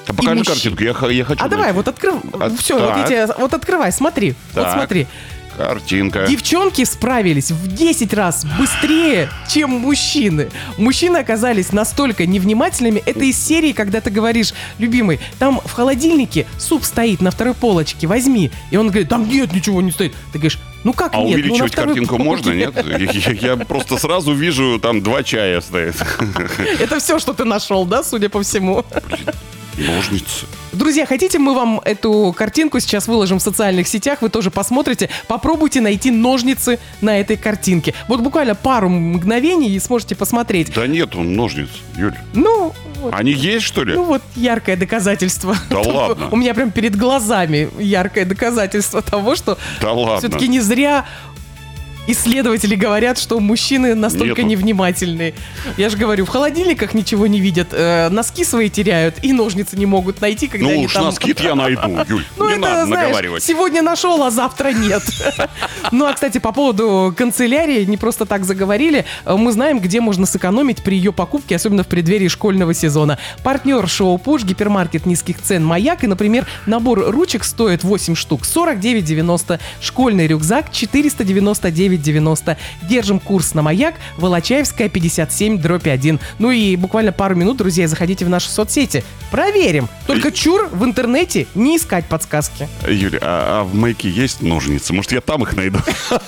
покажи картинку, я хочу. А давай, вот все, вот открывай, смотри. Так. Вот смотри. Картинка. Девчонки справились в 10 раз быстрее, чем мужчины. Мужчины оказались настолько невнимательными. Это из серии, когда ты говоришь: любимый, там в холодильнике суп стоит на второй полочке, возьми. И он говорит: там нет, ничего не стоит. Ты говоришь: ну как нет? Увеличивать картинку можно, нет? Я просто сразу вижу, там 2 чая стоит. Это все, что ты нашел, да, судя по всему? Ножницы. Друзья, хотите, мы вам эту картинку сейчас выложим в социальных сетях, вы тоже посмотрите, попробуйте найти ножницы на этой картинке. Вот буквально пару мгновений и сможете посмотреть. Да нету ножниц, Юль. Ну, вот. Они есть, что ли? Ну вот яркое доказательство. Да ладно. У меня прям перед глазами яркое доказательство того, что Да ладно. все-таки не зря исследователи говорят, что мужчины настолько невнимательные. Я же говорю, в холодильниках ничего не видят, носки свои теряют и ножницы не могут найти, когда они там... носки-то я найду, Юль. Ну, не это, надо знаешь, наговаривать. сегодня нашел, а завтра нет. Ну, а, кстати, по поводу канцелярии, не просто так заговорили. Мы знаем, где можно сэкономить при ее покупке, особенно в преддверии школьного сезона. Партнер шоу «Пуш», гипермаркет низких цен «Маяк». И, например, набор ручек стоит 8 штук, 49,90. Школьный рюкзак 499,90. Держим курс на «Маяк», Волочаевская, 57/1. Ну и буквально пару минут, друзья, заходите в наши соцсети. Проверим. Только чур в интернете не искать подсказки. Юля, а в «Маяке» есть ножницы? Может, я там их найду?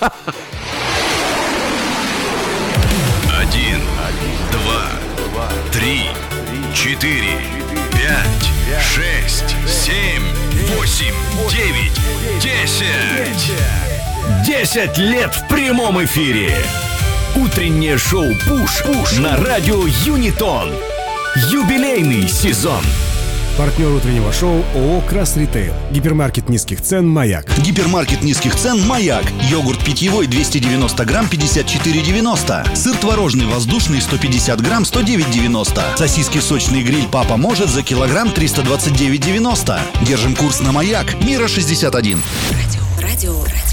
1, 2, 3, 4, 5, 6, 7, 8, 9, 10. 10 лет в прямом эфире. Утреннее шоу «Пуш» на радио Юнитон. Юбилейный сезон. Партнер утреннего шоу ООО «Красритейл». Гипермаркет низких цен «Маяк». Гипермаркет низких цен «Маяк». Йогурт питьевой 290 грамм 54,90. Сыр творожный воздушный 150 грамм 109,90. Сосиски сочный гриль «Папа может» за килограмм 329,90. Держим курс на «Маяк». Мира 61. Радио.